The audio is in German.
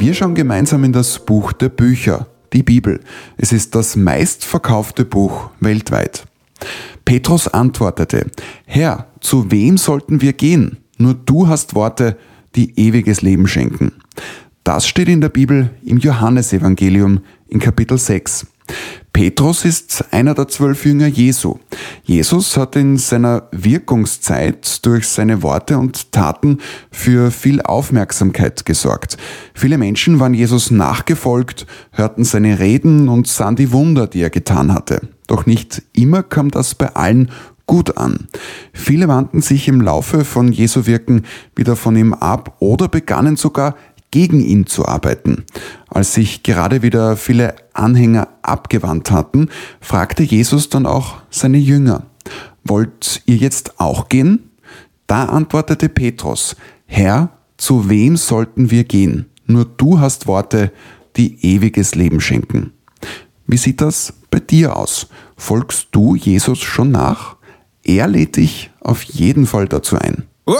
Wir schauen gemeinsam in das Buch der Bücher, die Bibel. Es ist das meistverkaufte Buch weltweit. Petrus antwortete: Herr, zu wem sollten wir gehen? Nur du hast Worte, die ewiges Leben schenken. Das steht in der Bibel im Johannesevangelium in Kapitel 6. Petrus ist einer der 12 Jünger Jesu. Jesus hat in seiner Wirkungszeit durch seine Worte und Taten für viel Aufmerksamkeit gesorgt. Viele Menschen waren Jesus nachgefolgt, hörten seine Reden und sahen die Wunder, die er getan hatte. Doch nicht immer kam das bei allen gut an. Viele wandten sich im Laufe von Jesu Wirken wieder von ihm ab oder begannen sogar gegen ihn zu arbeiten. Als sich gerade wieder viele Anhänger abgewandt hatten, fragte Jesus dann auch seine Jünger: Wollt ihr jetzt auch gehen? Da antwortete Petrus: Herr, zu wem sollten wir gehen? Nur du hast Worte, die ewiges Leben schenken. Wie sieht das bei dir aus? Folgst du Jesus schon nach? Er lädt dich auf jeden Fall dazu ein.